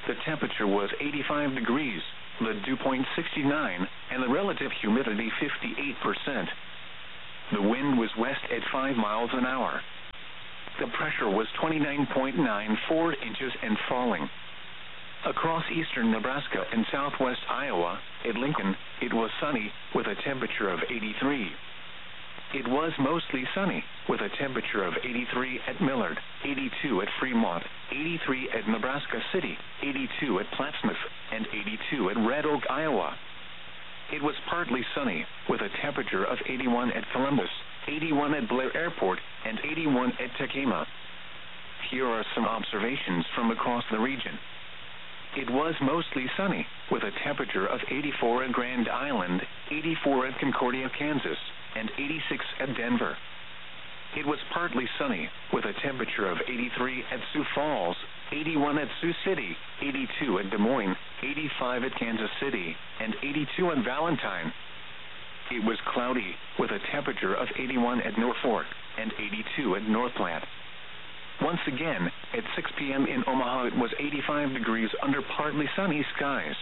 The temperature was eighty-five degrees, the dew point sixty-nine, and the relative humidity fifty-eight percent. The wind was west at five miles an hour. The pressure was twenty-nine point nine four inches and falling. Across eastern Nebraska and southwest Iowa, at Lincoln, it was sunny, with a temperature of eighty-three. It was mostly sunny, with a temperature of eighty-three at Millard, eighty-two at Fremont, eighty-three at Nebraska City, eighty-two at Plattsmouth, and eighty-two at Red Oak, Iowa. It was partly sunny, with a temperature of eighty-one at Columbus, eighty-one at Blair Airport, and eighty-one at Tacoma. Here are some observations from across the region. It was mostly sunny, with a temperature of eighty-four at Grand Island, eighty-four at Concordia, Kansas, and eighty-six at Denver. It was partly sunny, with a temperature of eighty-three at Sioux Falls, eighty-one at Sioux City, eighty-two at Des Moines, eighty-five at Kansas City, and eighty-two at Valentine. It was cloudy, with a temperature of eighty-one at Norfolk, and eighty-two at North Platte. Once again, at six p m in Omaha, it was eighty-five degrees under partly sunny skies.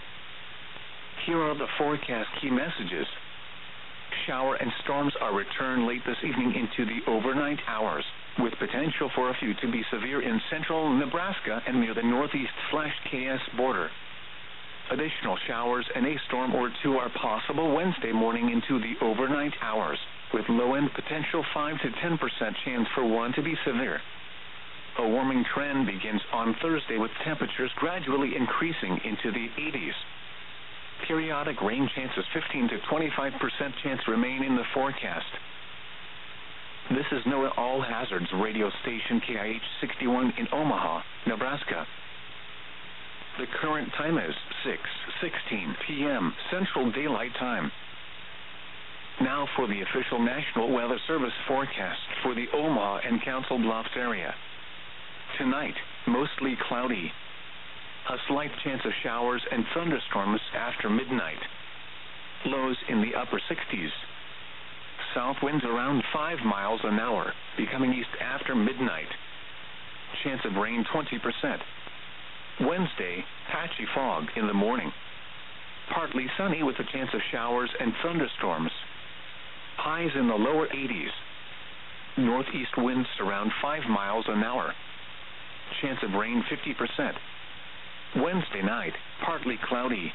Here are the forecast key messages. Shower and storms are returned late this evening into the overnight hours, with potential for a few to be severe in central Nebraska and near the northeast K S border. Additional showers and a storm or two are possible Wednesday morning into the overnight hours, with low-end potential five to ten percent chance for one to be severe. A warming trend begins on Thursday, with temperatures gradually increasing into the eighties. Periodic rain chances fifteen to twenty-five percent chance remain in the forecast. This is NOAA All Hazards radio station K I H sixty-one in Omaha, Nebraska. The current time is six sixteen p m Central Daylight Time. Now for the official National Weather Service forecast for the Omaha and Council Bluffs area. Tonight, mostly cloudy. A slight chance of showers and thunderstorms after midnight. Lows in the upper sixties. South winds around five miles an hour, becoming east after midnight. Chance of rain twenty percent. Wednesday, patchy fog in the morning. Partly sunny with a chance of showers and thunderstorms. Highs in the lower eighties. Northeast winds around five miles an hour. Chance of rain fifty percent. Wednesday night, partly cloudy.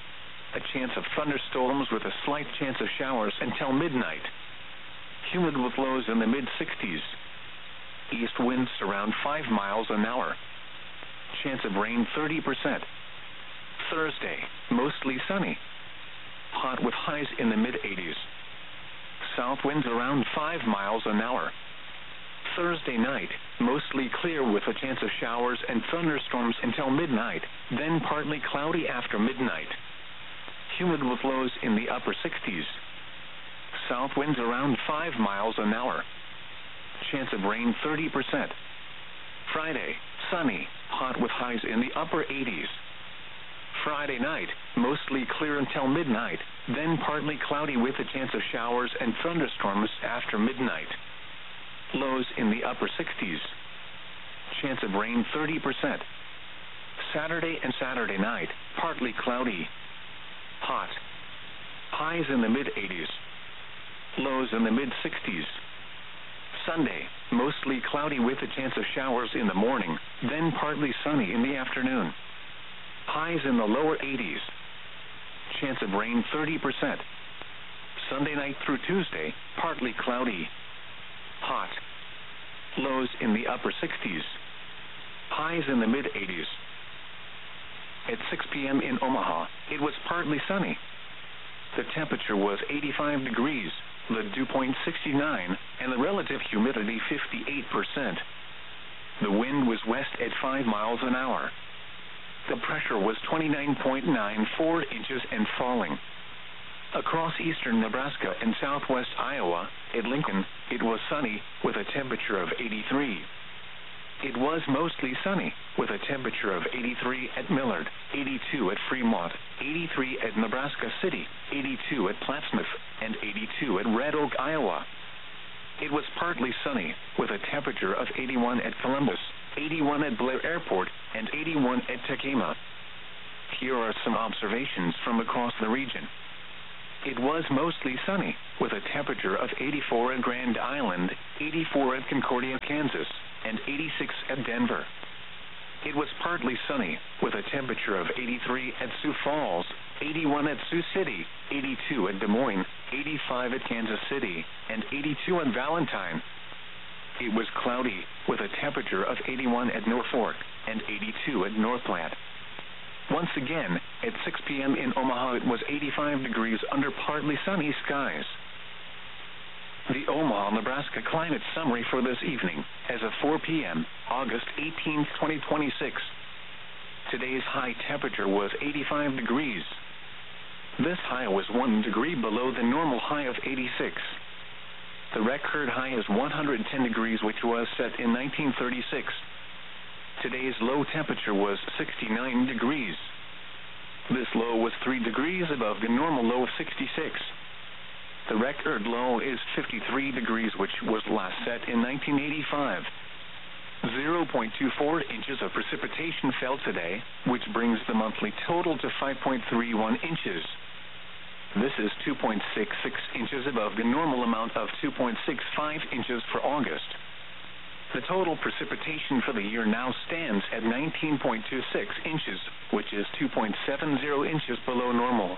A chance of thunderstorms with a slight chance of showers until midnight. Humid with lows in the mid-sixties. East winds around five miles an hour. Chance of rain thirty percent. Thursday, mostly sunny. Hot with highs in the mid-eighties. South winds around five miles an hour. Thursday night, mostly clear with a chance of showers and thunderstorms until midnight, then partly cloudy after midnight. Humid with lows in the upper sixties. South winds around five miles an hour. Chance of rain thirty percent. Friday, sunny, hot with highs in the upper eighties. Friday night, mostly clear until midnight, then partly cloudy with a chance of showers and thunderstorms after midnight. Lows in the upper sixties. Chance of rain thirty percent. Saturday and Saturday night, partly cloudy. Hot. Highs in the mid-eighties. Lows in the mid-sixties. Sunday, mostly cloudy with a chance of showers in the morning, then partly sunny in the afternoon. Highs in the lower eighties. Chance of rain thirty percent. Sunday night through Tuesday, partly cloudy. Hot. Lows in the upper sixties. Highs in the mid-eighties. At six p m in Omaha, it was partly sunny. The temperature was eighty-five degrees, the dew point sixty-nine, and the relative humidity fifty-eight percent. The wind was west at five miles an hour. The pressure was twenty-nine point nine four inches and falling. Across eastern Nebraska and southwest Iowa, at Lincoln, it was sunny, with a temperature of eighty-three. It was mostly sunny, with a temperature of eighty-three at Millard, eighty-two at Fremont, eighty-three at Nebraska City, eighty-two at Plattsmouth, and eighty-two at Red Oak, Iowa. It was partly sunny, with a temperature of eighty-one at Columbus, eighty-one at Blair Airport, and eighty-one at Tekema. Here are some observations from across the region. It was mostly sunny, with a temperature of eighty-four at Grand Island, eighty-four at Concordia, Kansas, and eighty-six at Denver. It was partly sunny, with a temperature of eighty-three at Sioux Falls, eighty-one at Sioux City, eighty-two at Des Moines, eighty-five at Kansas City, and eighty-two at Valentine. It was cloudy, with a temperature of eighty-one at Norfolk, and eighty-two at Northland. Once again, at six p m in Omaha it was eighty-five degrees under partly sunny skies. The Omaha, Nebraska climate summary for this evening, as of four p m, August eighteenth, twenty twenty-six. Today's high temperature was eighty-five degrees. This high was one degree below the normal high of eighty-six. The record high is one hundred ten degrees, which was set in nineteen thirty-six. Today's low temperature was sixty-nine degrees. This low was three degrees above the normal low of sixty-six. The record low is fifty-three degrees, which was last set in nineteen eighty-five. zero point two four inches of precipitation fell today, which brings the monthly total to five point three one inches. This is two point six six inches above the normal amount of two point six five inches for August. The total precipitation for the year now stands at nineteen point two six inches, which is two point seven zero inches below normal.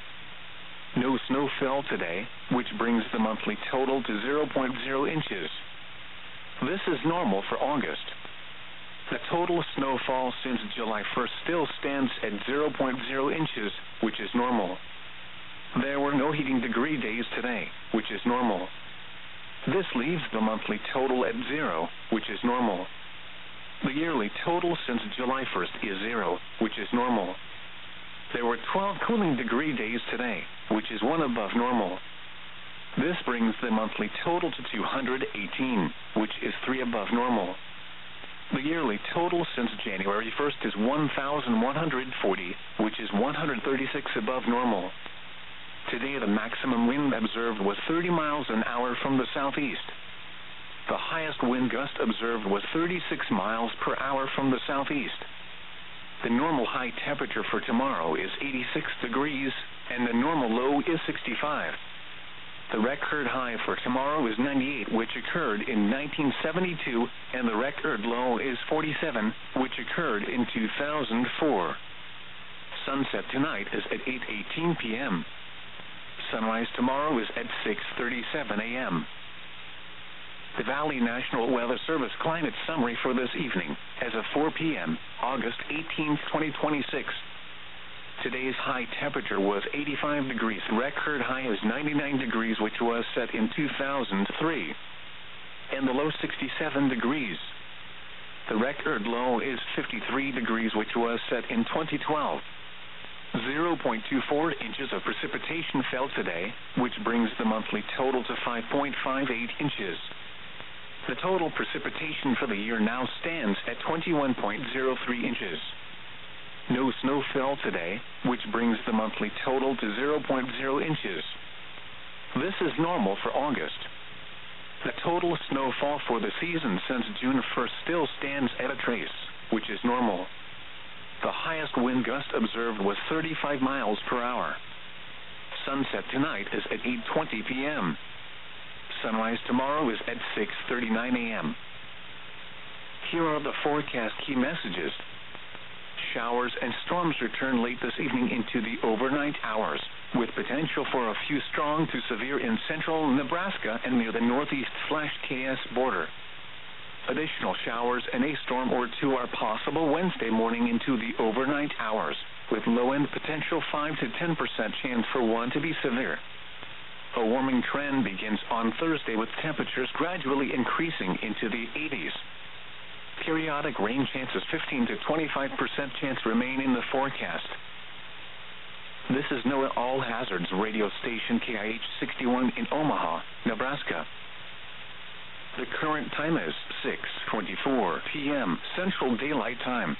No snow fell today, which brings the monthly total to zero point zero inches. This is normal for August. The total snowfall since July first still stands at zero point zero inches, which is normal. There were no heating degree days today, which is normal. This leaves the monthly total at zero, which is normal. The yearly total since July first is zero, which is normal. There were twelve cooling degree days today, which is one above normal. This brings the monthly total to two hundred eighteen, which is three above normal. The yearly total since January first is one thousand one hundred forty, which is one hundred thirty-six above normal. Today the maximum wind observed was thirty miles an hour from the southeast. The highest wind gust observed was thirty-six miles per hour from the southeast. The normal high temperature for tomorrow is eighty-six degrees, and the normal low is sixty-five. The record high for tomorrow is ninety-eight, which occurred in nineteen seventy-two, and the record low is forty-seven, which occurred in two thousand four. Sunset tonight is at eight eighteen p m Sunrise tomorrow is at six thirty-seven a m The Valley National Weather Service climate summary for this evening, as of four p m, August eighteenth, twenty twenty-six. Today's high temperature was eighty-five degrees. The record high is ninety-nine degrees, which was set in two thousand three. And the low sixty-seven degrees. The record low is fifty-three degrees, which was set in twenty twelve. zero point two four inches of precipitation fell today, which brings the monthly total to five point five eight inches. The total precipitation for the year now stands at twenty-one point zero three inches. No snow fell today, which brings the monthly total to zero point zero inches. This is normal for August. The total snowfall for the season since June first still stands at a trace, which is normal. The highest wind gust observed was thirty-five miles per hour. Sunset tonight is at eight twenty p m Sunrise tomorrow is at six thirty-nine a m Here are the forecast key messages. Showers and storms return late this evening into the overnight hours, with potential for a few strong to severe in central Nebraska and near the northeast/K S border. Additional showers and a storm or two are possible Wednesday morning into the overnight hours, with low-end potential five to ten percent chance for one to be severe. A warming trend begins on Thursday, with temperatures gradually increasing into the eighties. Periodic rain chances fifteen to twenty-five percent chance remain in the forecast. This is NOAA All Hazards radio station K I H sixty-one in Omaha, Nebraska. The current time is six twenty-four p m Central Daylight Time.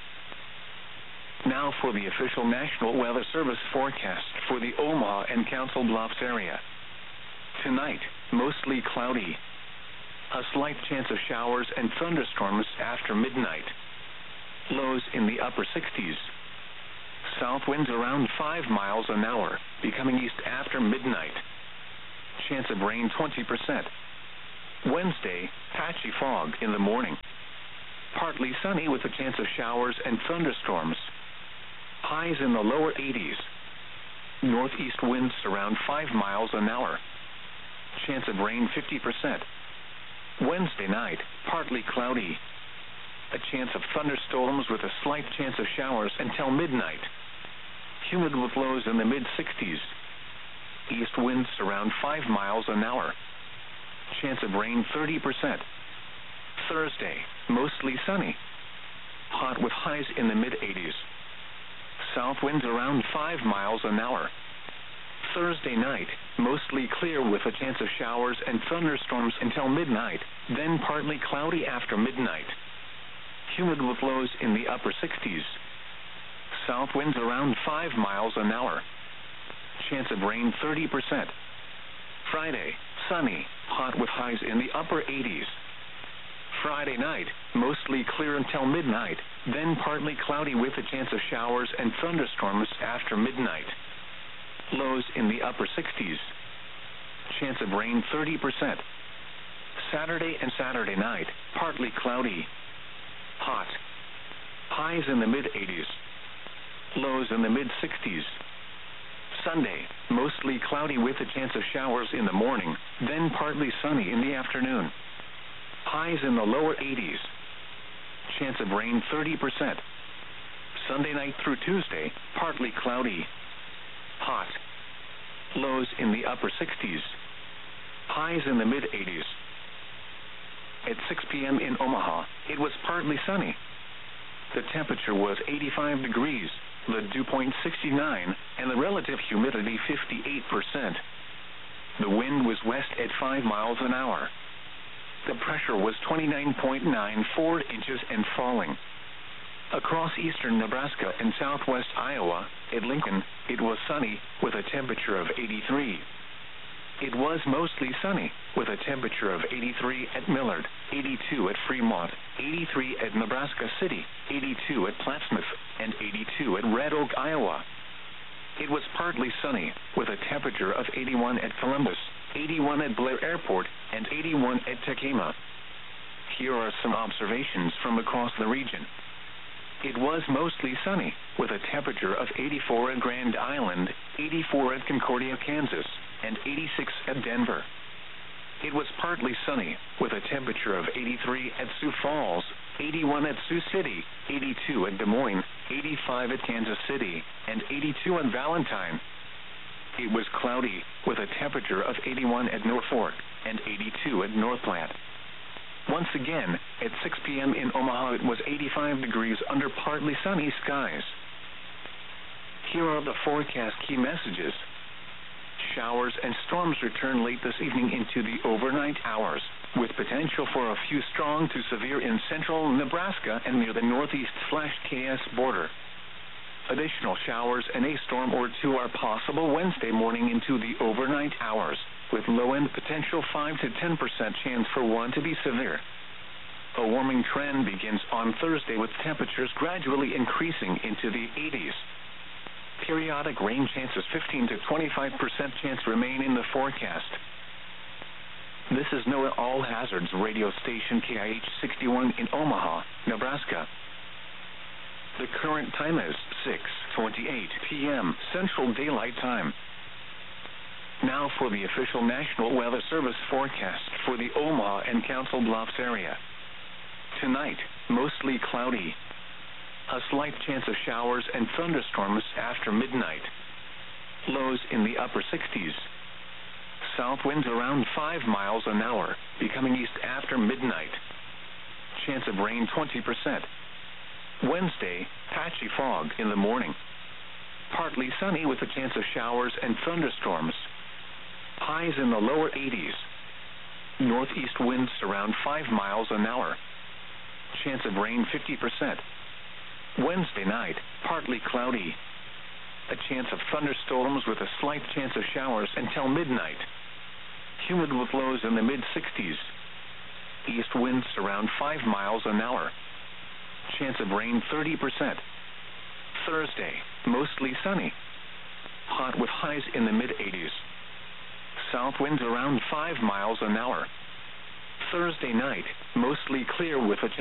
Now for the official National Weather Service forecast for the Omaha and Council Bluffs area. Tonight, mostly cloudy. A slight chance of showers and thunderstorms after midnight. Lows in the upper sixties. South winds around five miles an hour, becoming east after midnight. Chance of rain twenty percent. Wednesday, patchy fog in the morning. Partly sunny with a chance of showers and thunderstorms. Highs in the lower eighties. Northeast winds around five miles an hour. Chance of rain fifty percent. Wednesday night, partly cloudy. A chance of thunderstorms with a slight chance of showers until midnight. Humid with lows in the mid-sixties. East winds around five miles an hour. Chance of rain thirty percent. Thursday, mostly sunny. Hot with highs in the mid-eighties. South winds around five miles an hour. Thursday night, mostly clear with a chance of showers and thunderstorms until midnight, then partly cloudy after midnight. Humid with lows in the upper sixties. South winds around five miles an hour. Chance of rain thirty percent. Friday, sunny, hot with highs in the upper eighties. Friday night, mostly clear until midnight, then partly cloudy with a chance of showers and thunderstorms after midnight. Lows in the upper sixties. Chance of rain thirty percent. Saturday and Saturday night, partly cloudy. Hot. Highs in the mid-eighties. Lows in the mid-sixties. Sunday, mostly cloudy with a chance of showers in the morning, then partly sunny in the afternoon. Highs in the lower eighties. Chance of rain thirty percent. Sunday night through Tuesday, partly cloudy. Hot. Lows in the upper sixties. Highs in the mid-eighties. At six p.m. in Omaha, it was partly sunny. The temperature was eighty-five degrees, the dew point sixty-nine, and the relative humidity fifty-eight percent. The wind was west at five miles an hour. The pressure was twenty-nine point nine four inches and falling. Across eastern Nebraska and southwest Iowa, at Lincoln, it was sunny, with a temperature of eighty-three. It was mostly sunny, with a temperature of eighty-three at Millard, eighty-two at Fremont, eighty-three at Nebraska City, eighty-two at Plattsmouth, and eighty-two at Red Oak, Iowa. It was partly sunny, with a temperature of eighty-one at Columbus, eighty-one at Blair Airport, and eighty-one at Tacoma. Here are some observations from across the region. It was mostly sunny, with a temperature of eighty-four at Grand Island, eighty-four at Concordia, Kansas, and eighty-six at Denver. It was partly sunny, with a temperature of eighty-three at Sioux Falls, eighty-one at Sioux City, eighty-two at Des Moines, eighty-five at Kansas City, and eighty-two at Valentine. It was cloudy, with a temperature of eighty-one at Norfolk, and eighty-two at North Platte. Once again, at six p.m. in Omaha, it was eighty-five degrees under partly sunny skies. Here are the forecast key messages. Showers and storms return late this evening into the overnight hours, with potential for a few strong to severe in central Nebraska and near the northeast K S border. Additional showers and a storm or two are possible Wednesday morning into the overnight hours, with low-end potential five to ten percent chance for one to be severe. A warming trend begins on Thursday, with temperatures gradually increasing into the eighties. Periodic rain chances fifteen to twenty-five percent chance remain in the forecast. This is NOAA All Hazards radio station K I H sixty-one in Omaha, Nebraska. The current time is six twenty-eight p.m. Central Daylight Time. Now for the official National Weather Service forecast for the Omaha and Council Bluffs area. Tonight, mostly cloudy. A slight chance of showers and thunderstorms after midnight. Lows in the upper sixties. South winds around five miles an hour, becoming east after midnight. Chance of rain twenty percent. Wednesday, patchy fog in the morning. Partly sunny with a chance of showers and thunderstorms. Highs in the lower eighties. Northeast winds around five miles an hour. Chance of rain fifty percent. Wednesday night, partly cloudy. A chance of thunderstorms with a slight chance of showers until midnight. Humid with lows in the mid-sixties. East winds around five miles an hour. Chance of rain thirty percent. Thursday, mostly sunny. Hot with highs in the mid eighties. South winds around five miles an hour. Thursday night, mostly clear with a